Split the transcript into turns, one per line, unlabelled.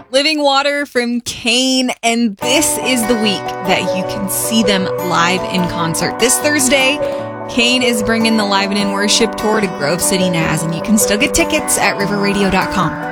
Living Water from Kane, and this is the week that you can see them live in concert. This Thursday, Kane is bringing the Live and In Worship Tour to Grove City, Naz, and you can still get tickets at riverradio.com.